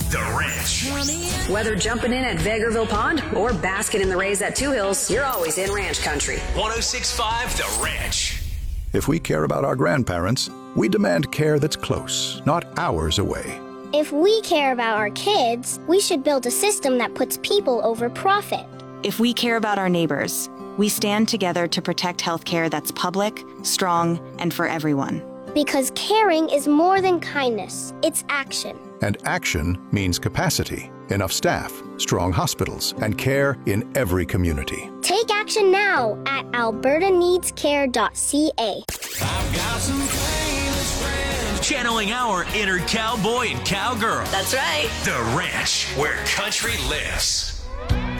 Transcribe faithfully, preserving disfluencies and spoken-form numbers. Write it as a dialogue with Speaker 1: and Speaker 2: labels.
Speaker 1: The Ranch.
Speaker 2: Whether jumping in at Vegreville Pond or basking in the rays at Two Hills, you're always in ranch country.
Speaker 1: one oh six point five The Ranch.
Speaker 3: If we care about our grandparents, we demand care that's close, not hours away.
Speaker 4: If we care about our kids, we should build a system that puts people over profit.
Speaker 5: If we care about our neighbors, we stand together to protect healthcare that's public, strong, and for everyone.
Speaker 4: Because caring is more than kindness, it's action.
Speaker 3: And action means capacity, enough staff, strong hospitals, and care in every community.
Speaker 4: Take action now at alberta needs care dot c a.
Speaker 1: I've got some famous friends. Channeling our inner cowboy and cowgirl.
Speaker 6: That's right.
Speaker 1: The Ranch, where country lives.